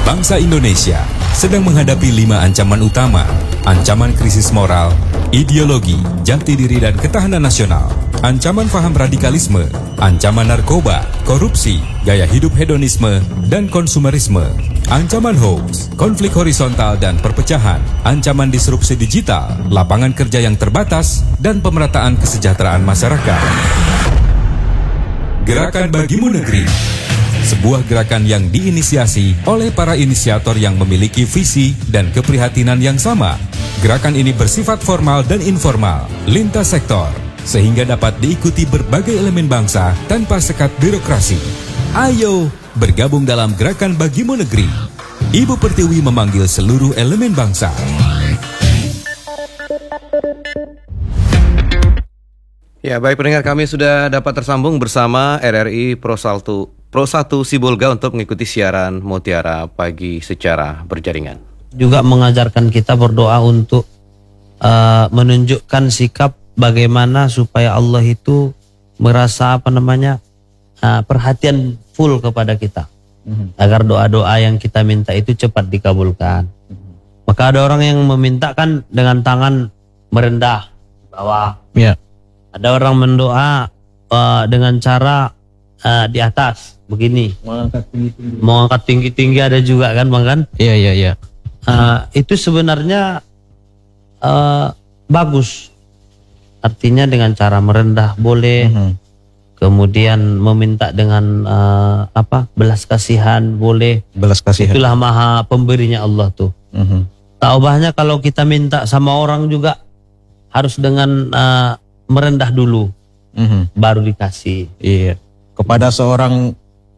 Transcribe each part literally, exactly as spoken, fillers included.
Bangsa Indonesia sedang menghadapi lima ancaman utama. Ancaman krisis moral, ideologi, jati diri dan ketahanan nasional. Ancaman paham radikalisme, ancaman narkoba, korupsi, gaya hidup hedonisme, dan konsumerisme. Ancaman hoax, konflik horizontal dan perpecahan. Ancaman disrupsi digital, lapangan kerja yang terbatas, dan pemerataan kesejahteraan masyarakat. Gerakan Bagimu Negeri, sebuah gerakan yang diinisiasi oleh para inisiator yang memiliki visi dan keprihatinan yang sama. Gerakan ini bersifat formal dan informal, lintas sektor, sehingga dapat diikuti berbagai elemen bangsa tanpa sekat birokrasi. Ayo bergabung dalam Gerakan Bagimu Negeri. Ibu Pertiwi memanggil seluruh elemen bangsa. Ya, baik pendengar, kami sudah dapat tersambung bersama R R I Pro satu Pro satu Sibolga untuk mengikuti siaran Mutiara Pagi secara berjaringan. Juga mengajarkan kita berdoa untuk uh, menunjukkan sikap bagaimana supaya Allah itu merasa apa namanya uh, perhatian full kepada kita, mm-hmm. agar doa-doa yang kita minta itu cepat dikabulkan. Mm-hmm. Maka ada orang yang memintakan dengan tangan merendah bawah. Yeah. Ada orang mendoa uh, dengan cara uh, di atas begini, mengangkat tinggi-tinggi. Mengangkat tinggi-tinggi ada juga kan, Bang kan? Iya iya iya. Uh, itu sebenarnya uh, bagus. Artinya dengan cara merendah boleh, mm-hmm. kemudian meminta dengan uh, apa belas kasihan boleh. Belas kasihan. Itulah maha pemberinya Allah tuh. Mm-hmm. Taubahnya kalau kita minta sama orang juga harus dengan uh, merendah dulu, mm-hmm. baru dikasih. Iya. Kepada seorang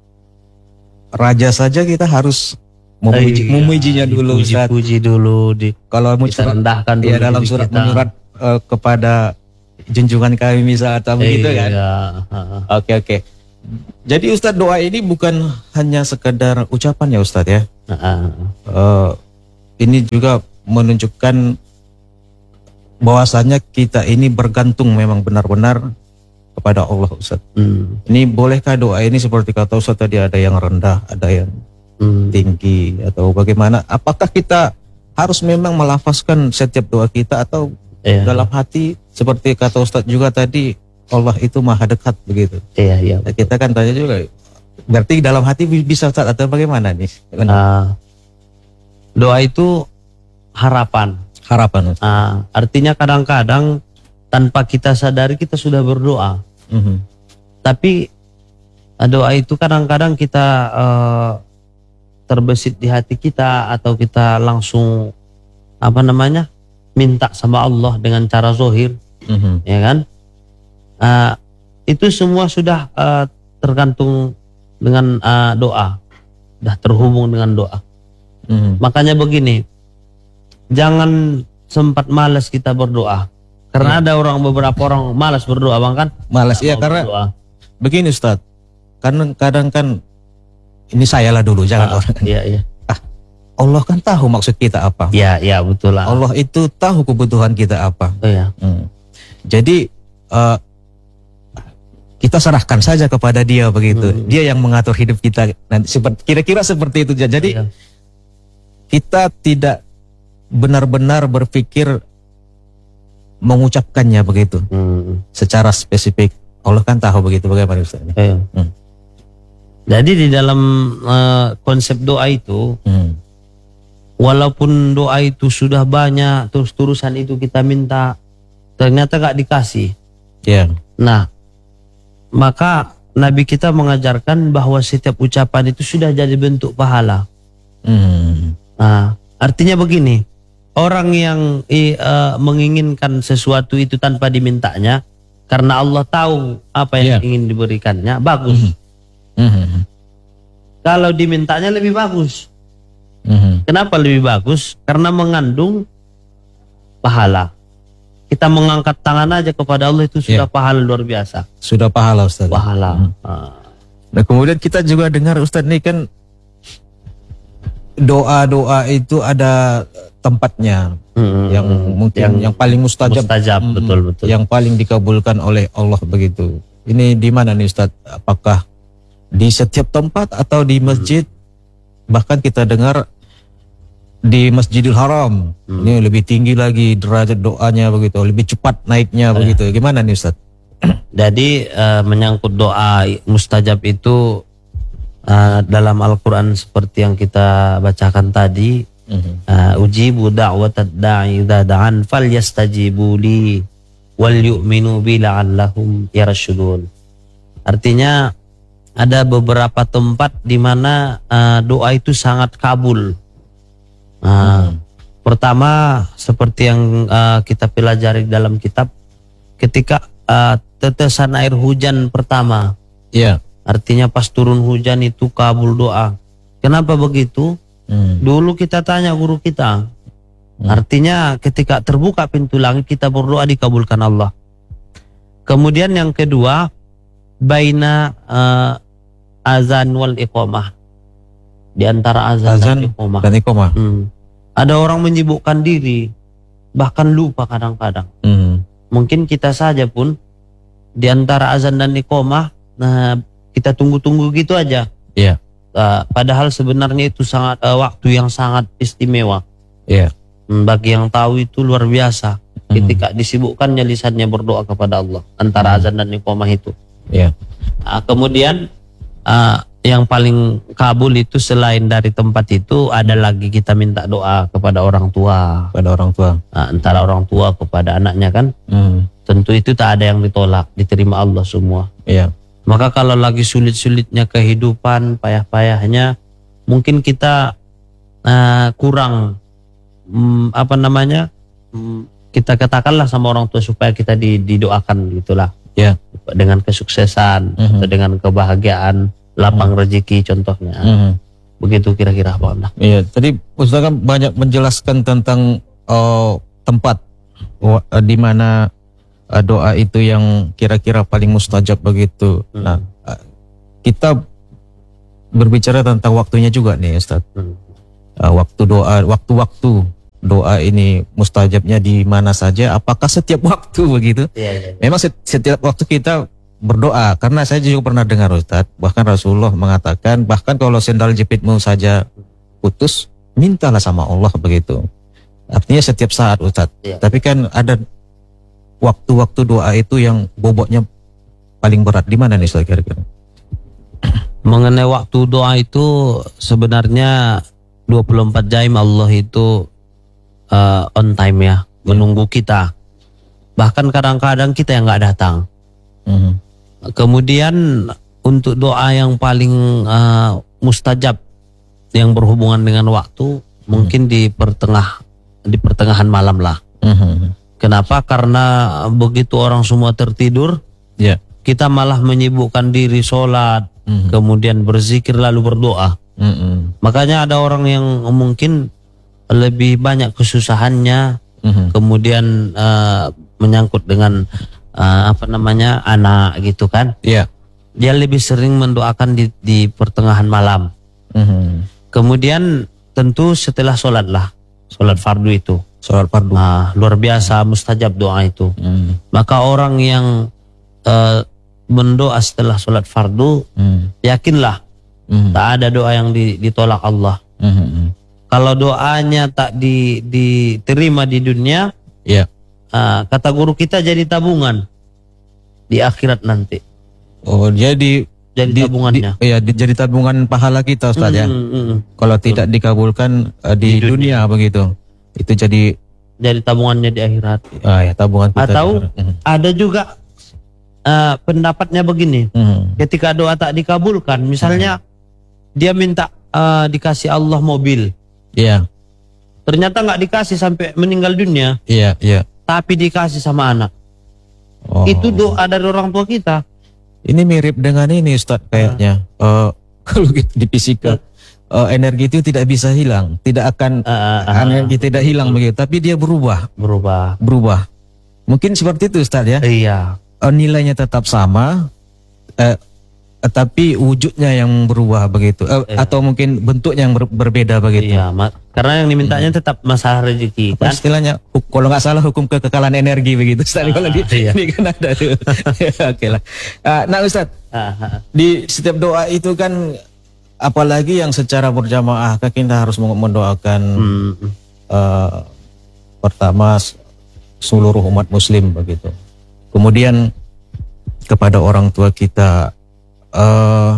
raja saja kita harus memuji, iya, memujinya dulu, puji-puji dulu. Di, kalau mau kita rendahkan dulu. Ya, dalam surat kita. menyurat uh, kepada junjungan kami misal atau begitu kan. Iya. Oke oke. Jadi Ustadz, doa ini bukan hanya sekedar ucapan ya Ustadz ya. Uh-uh. Uh, ini juga menunjukkan bahwasanya kita ini bergantung memang benar-benar kepada Allah Ustaz. Hmm. Ini bolehkah doa ini seperti kata Ustaz tadi, ada yang rendah, ada yang hmm. tinggi, atau bagaimana? Apakah kita harus memang melafazkan setiap doa kita, atau yeah. dalam hati seperti kata Ustaz juga tadi, Allah itu maha dekat begitu? Iya, iya. Nah, kita kan tanya juga, berarti dalam hati bisa Ustaz atau bagaimana nih? Uh, doa itu harapan. Harapan. Uh, artinya kadang-kadang tanpa kita sadari kita sudah berdoa. Mm-hmm. Tapi doa itu kadang-kadang kita uh, terbesit di hati kita, atau kita langsung apa namanya minta sama Allah dengan cara zohir, mm-hmm. ya kan? Uh, itu semua sudah uh, tergantung dengan uh, doa, sudah terhubung dengan doa. Mm-hmm. Makanya begini, jangan sempat malas kita berdoa. Karena ya. Ada orang beberapa orang malas berdoa, Bang kan? Malas, iya karena berdoa. Begini Ustadz, kadang-kadang kan ini saya lah dulu, jangan ah, orang. Iya, iya. Ah, Allah kan tahu maksud kita apa. Iya, iya betul lah. Allah itu tahu kebutuhan kita apa. Oh, iya. Hmm. Jadi uh, kita serahkan saja kepada Dia begitu. Hmm. Dia yang mengatur hidup kita. Nanti seperti kira-kira seperti itu. Jadi iya. kita tidak benar-benar berpikir mengucapkannya begitu, hmm. secara spesifik. Allah kan tahu begitu, bagaimana Ustaz? Eh. Hmm. Jadi di dalam uh, konsep doa itu, hmm. walaupun doa itu sudah banyak, terus-terusan itu kita minta, ternyata gak dikasih. Yeah. Nah, maka Nabi kita mengajarkan bahwa setiap ucapan itu sudah jadi bentuk pahala. Hmm. Nah, artinya begini. Orang yang uh, menginginkan sesuatu itu tanpa dimintanya, karena Allah tahu apa yang yeah. ingin diberikannya, bagus. Mm-hmm. Kalau dimintanya lebih bagus. Mm-hmm. Kenapa lebih bagus? Karena mengandung pahala. Kita mengangkat tangan aja kepada Allah itu sudah yeah. pahala luar biasa. Sudah pahala Ustaz. Pahala. Mm-hmm. uh. Nah kemudian kita juga dengar Ustaz nih kan, doa-doa itu ada tempatnya, hmm, yang mungkin yang, yang paling mustajab, mustajab hmm, betul betul, yang paling dikabulkan oleh Allah begitu. Ini di mana nih Ustaz? Apakah di setiap tempat atau di masjid? bahkan kita dengar di Masjidil Haram hmm. ini lebih tinggi lagi derajat doanya begitu, lebih cepat naiknya eh. begitu. Gimana nih Ustaz? Jadi uh, menyangkut doa mustajab itu uh, dalam Al-Quran seperti yang kita bacakan tadi, uh, ujibu da'watad da'i idza da'an falyastajibu li wal yu'minu bi la'allahum yarshudun. Artinya ada beberapa tempat di mana uh, doa itu sangat kabul. Uh, hmm. Pertama seperti yang uh, kita pelajari dalam kitab, ketika uh, tetesan air hujan pertama, ya, yeah. artinya pas turun hujan itu kabul doa. Kenapa begitu? Hmm. Dulu kita tanya guru kita, hmm. artinya ketika terbuka pintu langit kita berdoa dikabulkan Allah. Kemudian yang kedua, baina uh, azan wal iqamah, di antara azan, azan dan iqamah. Dan iqamah. Hmm. Ada orang menyibukkan diri, bahkan lupa kadang-kadang. Hmm. Mungkin kita saja pun di antara azan dan iqamah, nah kita tunggu-tunggu gitu aja. Iya. Yeah. Uh, padahal sebenarnya itu sangat uh, waktu yang sangat istimewa. Iya. Yeah. Bagi yang tahu itu luar biasa. Hmm. Ketika disibukkannya lisannya berdoa kepada Allah antara hmm. azan dan iqamah itu. Iya. Yeah. Uh, kemudian uh, yang paling kabul itu selain dari tempat itu ada lagi kita minta doa kepada orang tua. Kepada orang tua. Nah, antara orang tua kepada anaknya kan. Hmm. Tentu itu tak ada yang ditolak, diterima Allah semua. Iya. Maka kalau lagi sulit-sulitnya kehidupan, payah-payahnya, mungkin kita uh, kurang um, apa namanya? Um, kita katakanlah sama orang tua supaya kita didoakan gitulah. Ya. Dengan kesuksesan, uh-huh. atau dengan kebahagiaan, lapang uh-huh. rezeki contohnya. Uh-huh. Begitu kira-kira Pak Amdah. Iya, tadi Ustaz kan banyak menjelaskan tentang uh, tempat uh, di mana uh, doa itu yang kira-kira paling mustajab begitu. Hmm. Nah, uh, kita berbicara tentang waktunya juga nih Ustaz. Hmm. Uh, waktu doa, waktu-waktu doa ini mustajabnya di mana saja? Apakah setiap waktu begitu? Ya, ya, ya. Memang setiap waktu kita berdoa, karena saya juga pernah dengar Ustaz, bahkan Rasulullah mengatakan, bahkan kalau sendal jepitmu saja putus, mintalah sama Allah begitu. Artinya setiap saat Ustaz. Ya. Tapi kan ada waktu-waktu doa itu yang bobotnya paling berat. Di mana nih Ustaz kira-kira? Mengenai waktu doa itu sebenarnya dua puluh empat jam Allah itu uh, on time ya, menunggu kita. Bahkan kadang-kadang kita yang nggak datang. Hmm. Kemudian untuk doa yang paling uh, mustajab yang berhubungan dengan waktu, hmm. mungkin di pertengah di pertengahan malam lah. Hmm. Kenapa? Karena begitu orang semua tertidur, yeah. kita malah menyibukkan diri sholat, hmm. kemudian berzikir lalu berdoa. Hmm. Makanya ada orang yang mungkin lebih banyak kesusahannya, hmm. kemudian uh, menyangkut dengan Uh, apa namanya anak gitu kan, yeah. dia lebih sering mendoakan di, di pertengahan malam. Mm-hmm. Kemudian tentu setelah sholat lah, sholat fardu itu, sholat fardu, nah, luar biasa mustajab doa itu. Mm. Maka orang yang uh, mendoa setelah sholat fardu, mm. yakinlah mm. tak ada doa yang di, ditolak Allah. Mm-hmm. Kalau doanya tak di, diterima di dunia, yeah. Uh, kata guru kita jadi tabungan di akhirat nanti. Oh, jadi jadi di, tabungannya. Di, ya, di, jadi tabungan pahala kita Ustaz, mm, ya. Mm, mm, Kalau mm. tidak dikabulkan uh, di, di dunia. dunia begitu, itu jadi jadi tabungannya di akhirat. Ah, ya, tabungan kita. Atau mm. ada juga uh, pendapatnya begini. Mm. Ketika doa tak dikabulkan, misalnya mm. dia minta uh, dikasih Allah mobil. Iya. Yeah. Ternyata nggak dikasih sampai meninggal dunia. Iya, iya. Tapi dikasih sama anak. Oh. Itu doa dari orang tua kita. Ini mirip dengan ini Ustaz kayaknya. Uh, kalau gitu di fisika, uh, energi itu tidak bisa hilang, tidak akan uh, uh, energi uh, tidak hilang uh, begitu, tapi dia berubah. Berubah. Berubah. Mungkin seperti itu Ustaz ya. Iya. Uh, nilainya tetap sama, uh, tapi wujudnya yang berubah begitu, uh, iya. atau mungkin bentuknya yang ber berbeda begitu. Iya, karena yang dimintanya hmm. tetap masalah rezeki. Kan? Istilahnya, kalau nggak salah hukum kekekalan energi begitu. Ustaz, ah, kalau di, iya. ini kan ada tuh. Oke lah. Uh, nah Ustaz, ah, ah. di setiap doa itu kan apalagi yang secara berjamaah kan kita harus mendoakan hmm. uh, pertama seluruh umat muslim begitu. Kemudian kepada orang tua kita uh,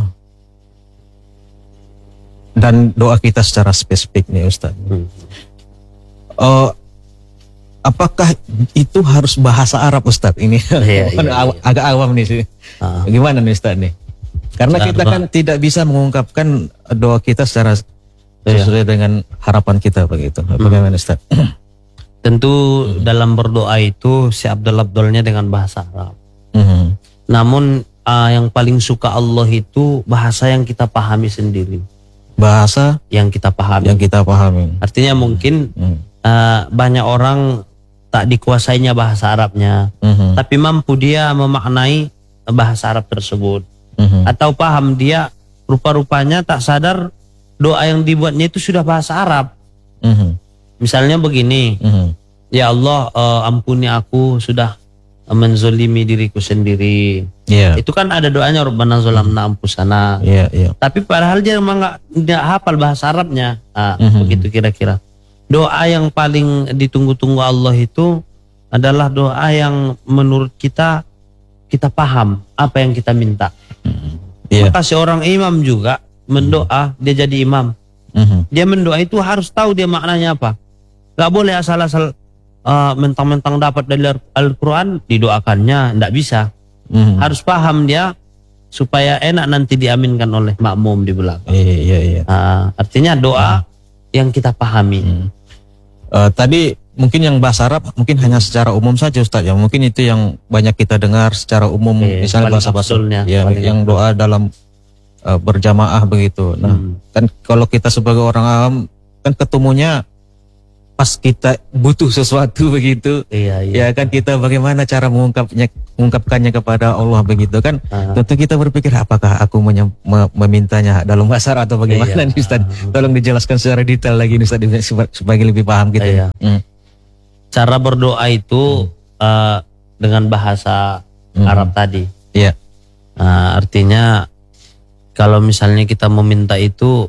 dan doa kita secara spesifik nih Ustaz. Hmm. Uh, apakah itu harus bahasa Arab Ustaz ini? Iya, iya, iya. Agak awam nih sih. Ah. Gimana nih Ustaz nih? Karena Secara kita kan tidak bisa mengungkapkan doa kita secara sesuai iya. dengan harapan kita begitu. Bagaimana Ustaz? Tentu hmm. dalam berdoa itu si Abdul-Abdulnya dengan bahasa Arab. Hmm. Namun uh, yang paling suka Allah itu bahasa yang kita pahami sendiri. Bahasa yang kita pahami. Yang kita pahami. Artinya mungkin hmm. uh, banyak orang tak dikuasainya bahasa Arabnya, hmm. tapi mampu dia memaknai bahasa Arab tersebut. Hmm. Atau paham dia rupa-rupanya tak sadar doa yang dibuatnya itu sudah bahasa Arab. Hmm. Misalnya begini, hmm. ya Allah uh, ampuni aku sudah menzolimi diriku sendiri. Yeah. Itu kan ada doanya Rabbana zalamna anfusana. Yeah, yeah. Tapi padahal dia memang nggak hafal bahasa Arabnya. Nah, mm-hmm. begitu kira-kira. Doa yang paling ditunggu-tunggu Allah itu adalah doa yang menurut kita kita paham apa yang kita minta. Mm-hmm. Yeah. Maka seorang imam juga mendoa, dia jadi imam. Mm-hmm. Dia mendoa itu harus tahu dia maknanya apa. Gak boleh asal-asal uh, mentang-mentang dapat dari Al-Quran didoakannya, tidak bisa. Mm-hmm. Harus paham dia supaya enak nanti diaminkan oleh makmum di belakang. Iya, iya, iya. Uh, artinya doa mm. yang kita pahami. Mm. Uh, tadi mungkin yang bahasa Arab mungkin hanya secara umum saja Ustaz ya. Mungkin itu yang banyak kita dengar secara umum, e, misalnya bahasa-bahasa ya, yang doa dalam uh, berjamaah begitu. Nah, hmm. kan kalau kita sebagai orang awam kan ketemunya pas kita butuh sesuatu begitu. Iya, iya. Ya kan kita bagaimana cara mengungkapnya mengungkapkannya kepada Allah begitu kan. Uh. Tentu kita berpikir apakah aku menyem, me, memintanya dalam bahasa Arab atau bagaimana iya. nih Ustaz? Tolong dijelaskan secara detail lagi nih Ustaz supaya lebih paham gitu. Iya. Hmm. Cara berdoa itu hmm. uh, dengan bahasa hmm. Arab tadi. Iya. Uh, artinya kalau misalnya kita meminta itu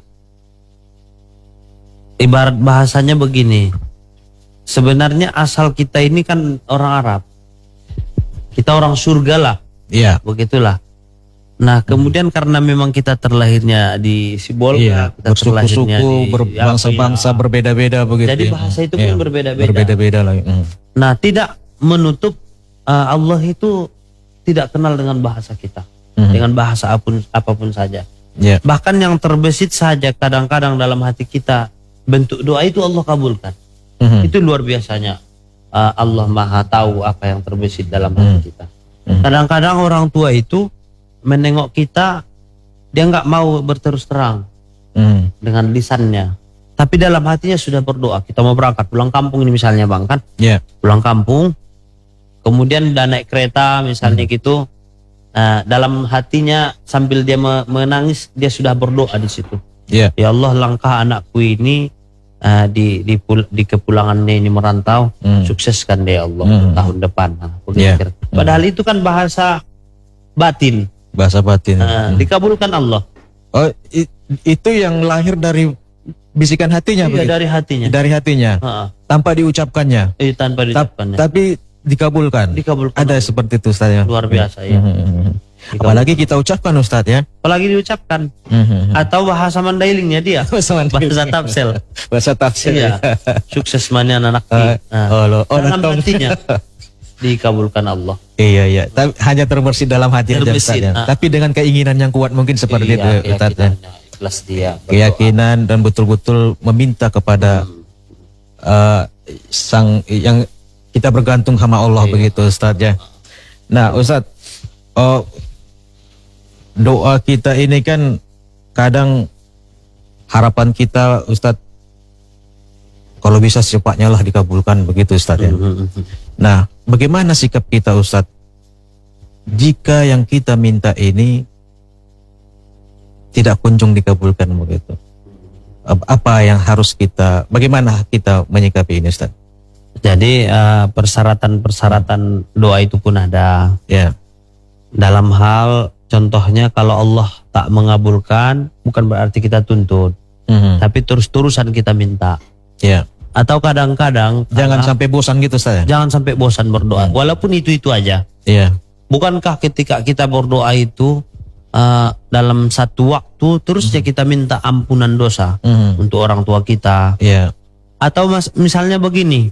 ibarat bahasanya begini. Sebenarnya asal kita ini kan orang Arab. Kita orang surga lah. Iya. Begitulah. Nah, kemudian hmm. karena memang kita terlahirnya di Sibolga, iya. kita terlahirnya bersuku-suku, di berbangsa-bangsa ya. berbeda-beda begitu. Jadi bahasa itu pun iya. berbeda-beda. Berbeda-beda lah. Hmm. Nah, tidak menutup uh, Allah itu tidak kenal dengan bahasa kita. Hmm. Dengan bahasa apapun, apapun saja. Yeah. Bahkan yang terbesit saja kadang-kadang dalam hati kita, bentuk doa itu Allah kabulkan. Mm-hmm. Itu luar biasanya. Uh, Allah Maha tahu apa yang terbesit dalam hati mm-hmm. kita. Mm-hmm. Kadang-kadang orang tua itu menengok kita, dia nggak mau berterus terang mm-hmm. dengan lisannya, tapi dalam hatinya sudah berdoa. Kita mau berangkat pulang kampung ini misalnya bang kan, yeah. pulang kampung, kemudian udah naik kereta misalnya mm-hmm. gitu. Uh, dalam hatinya sambil dia menangis, dia sudah berdoa di situ. Yeah. Ya Allah, langkah anakku ini uh, di di, pul, di kepulangannya ini merantau, mm. sukseskan deh Allah mm. tahun depan. Nah, yeah. Padahal mm. itu kan bahasa batin. Bahasa batin. Uh, mm. Dikabulkan Allah. Oh, itu yang lahir dari bisikan hatinya. Iya, dari hatinya. Dari hatinya. Uh-uh. Tanpa diucapkannya. Eh, tanpa diucapkannya. Ta tapi dikabulkan. Dikabulkan. Ada Allah. Seperti itu Ustaz ya. Luar biasa ya. Mm-hmm. Apalagi kita ucapkan Ustaz ya. Apalagi diucapkan. Mm-hmm. Atau bahasa Mandailingnya dia. bahasa Bahasa tafsir. bahasa tafsir. Iya. Sukses mana anak uh, nah, oh, lo, oh, dalam hatinya dikabulkan Allah. Iya iya. Tapi hanya terbersih dalam hati aja Ustaz ya. Uh. Tapi dengan keinginan yang kuat mungkin seperti iya, itu Ustaz ya. Ikhlas dia. Berdoa. Keyakinan dan betul-betul meminta kepada hmm. uh, sang yang kita bergantung sama Allah iya. begitu Ustaz ya. Nah Ustaz, oh, doa kita ini kan kadang harapan kita Ustaz kalau bisa secepatnya lah dikabulkan begitu Ustaz ya. Nah bagaimana sikap kita Ustaz jika yang kita minta ini tidak kunjung dikabulkan begitu? Apa yang harus kita, bagaimana kita menyikapi ini Ustaz? Jadi persyaratan-persyaratan uh, doa itu pun ada. Ya. Dalam hal contohnya kalau Allah tak mengabulkan, bukan berarti kita tuntut, Mhm. tapi terus-terusan kita minta. Ya. Atau kadang-kadang Jangan karena- sampai bosan gitu Ustaz. jangan sampai bosan berdoa, walaupun itu-itu aja. Iya. Bukankah ketika kita berdoa itu uh, dalam satu waktu terusnya kita minta ampunan dosa Mhm. untuk orang tua kita? Iya. Atau mas, misalnya begini,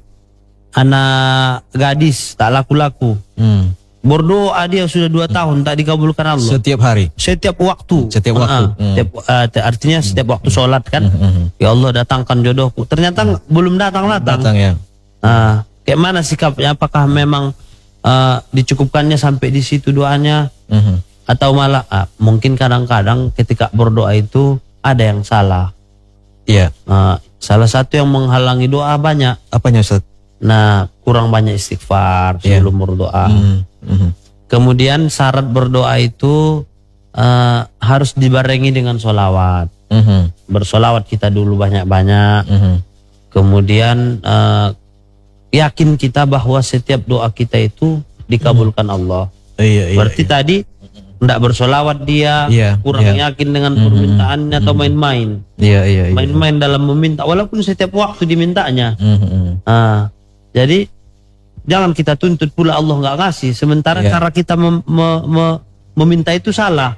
anak gadis tak laku-laku, Hmm. berdoa dia sudah dua tahun tak dikabulkan Allah. Setiap hari. Setiap waktu. Setiap waktu. Ah, Hmm. setiap, uh, te- artinya setiap waktu sholat kan. Mhm. Ya Allah datangkan jodohku. Ternyata nggak- belum datang-datang. Datang ya. Ah, kayak mana sikapnya? Apakah memang uh, dicukupkannya sampai di situ doanya? Mhm. Atau malah ah, mungkin kadang-kadang ketika berdoa itu ada yang salah. Iya. Ah, salah satu yang menghalangi doa banyak. Apanya Ustaz? Nah, kurang banyak istighfar Iya. sebelum berdoa. Mhm. Mhm. Kemudian syarat berdoa itu uh, harus dibarengi dengan sholawat. Mhm. Bersolawat kita dulu banyak-banyak. Mhm. Kemudian uh, yakin kita bahwa setiap doa kita itu dikabulkan Allah. Iya, iya. Berarti iya. tadi tidak bersolawat dia, Iya, kurang iya. yakin dengan Mhm, permintaannya atau main-main. Iya, iya, iya. Main-main dalam meminta, walaupun setiap waktu dimintanya. Mhm. Nah, jadi jangan kita tuntut pula Allah nggak ngasih. Sementara Iya. cara kita mem- me- me- meminta itu salah.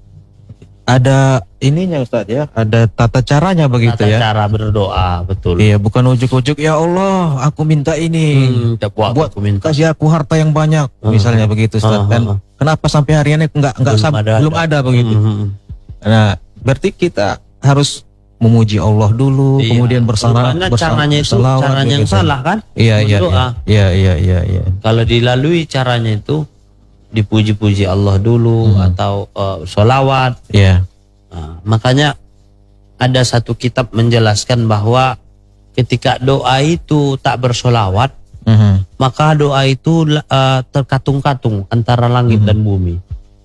Ada ininya Ustaz ya, ada tata caranya begitu Tata ya. cara berdoa, betul. Iya, bukan ujuk-ujuk ya Allah, aku minta ini. Hmm, tiap waktu Buat aku minta. kasih aku harta yang banyak, Hmm. misalnya begitu Ustaz. Hmm, Dan hmm, kenapa sampai hari ini enggak enggak Belum sam- ada- belum ada begitu. Hmm, hmm. Nah, berarti kita harus memuji Allah dulu, Iya. kemudian bersalah Rupanya bersal- caranya itu berselawat caranya yang begitu. salah kan? Iya, iya, Berdoa. iya, iya, iya, iya. Kalau dilalui caranya itu dipuji-puji Allah dulu Hmm. atau uh, sholawat. Iya. Nah, makanya ada satu kitab menjelaskan bahwa ketika doa itu tak bersolawat, Mhm. maka doa itu uh, terkatung-katung antara langit dan bumi.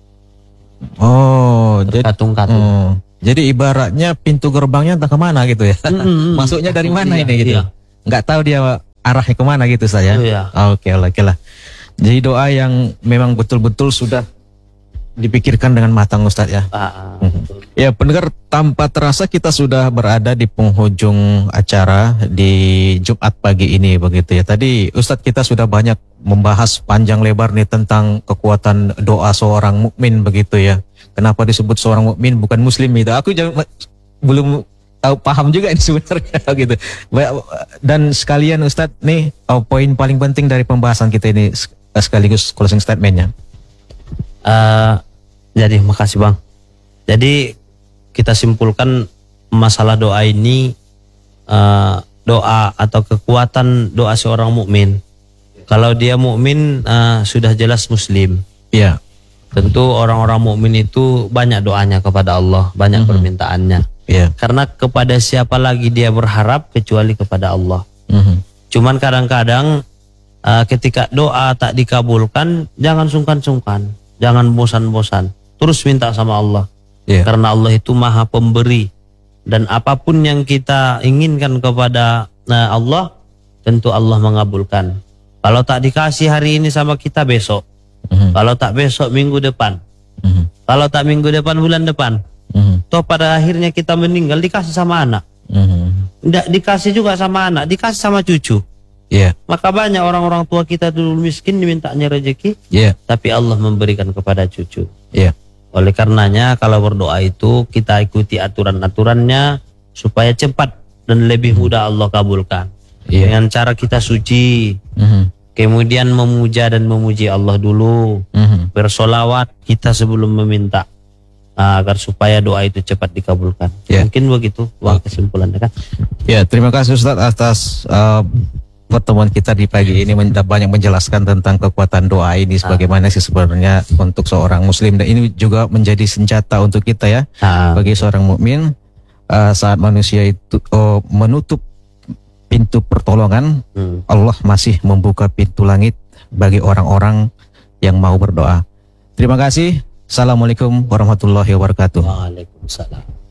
Oh, jadi Terkatung-katung. hmm. Jadi ibaratnya pintu gerbangnya entah kemana gitu ya. Mm-mm. Masuknya dari mana Iya, ini gitu. iya. Nggak tahu dia arahnya kemana gitu saya. Iya. Oke lah, oke lah. Jadi doa yang memang betul-betul sudah dipikirkan dengan matang Ustadz ya. Ah, Ya pendengar, tanpa terasa kita sudah berada di penghujung acara di Jumat pagi ini begitu ya. Tadi Ustadz kita sudah banyak membahas panjang lebar nih tentang kekuatan doa seorang mukmin begitu ya. Kenapa disebut seorang mukmin bukan muslim itu? Aku jangan, belum tahu paham juga ini sebenarnya gitu. Dan sekalian Ustadz nih oh, poin paling penting dari pembahasan kita ini sekaligus closing statementnya. Uh, jadi makasih Bang. Jadi kita simpulkan masalah doa ini, uh, doa atau kekuatan doa seorang mukmin. Kalau dia mukmin uh, sudah jelas muslim. Iya. Tentu orang-orang mukmin itu banyak doanya kepada Allah, banyak Mhm. permintaannya. Iya. Karena kepada siapa lagi dia berharap kecuali kepada Allah. Mhm. Cuman kadang-kadang uh, ketika doa tak dikabulkan, jangan sungkan-sungkan. Jangan bosan-bosan, terus minta sama Allah. Iya. Karena Allah itu maha pemberi. Dan apapun yang kita inginkan kepada nah, Allah, tentu Allah mengabulkan. Kalau tak dikasih hari ini sama kita, besok. Mhm. Kalau tak besok, minggu depan. Mhm. Kalau tak minggu depan, bulan depan. Mhm. Toh pada akhirnya kita meninggal, dikasih sama anak. Mhm. Tidak dikasih juga sama anak, dikasih sama cucu. Iya. Maka banyak orang-orang tua kita dulu miskin dimintanya rezeki, Iya. tapi Allah memberikan kepada cucu. Iya. Oleh karenanya kalau berdoa itu kita ikuti aturan-aturannya supaya cepat dan lebih mudah Allah kabulkan. Iya. Dengan cara kita suci, Mhm. kemudian memuja dan memuji Allah dulu, Mhm. bersolawat kita sebelum meminta, nah, agar supaya doa itu cepat dikabulkan. Iya. Mungkin begitu Bang, kesimpulannya kan. Ya, terima kasih Ustadz atas uh, pertemuan kita di pagi ini men- banyak menjelaskan tentang kekuatan doa ini sebagaimana sih sebenarnya untuk seorang muslim, dan ini juga menjadi senjata untuk kita ya Nah, bagi seorang mukmin uh, saat manusia itu oh, menutup pintu pertolongan, hmm. Allah masih membuka pintu langit bagi orang-orang yang mau berdoa. Terima kasih. Assalamualaikum warahmatullahi wabarakatuh. Waalaikumsalam.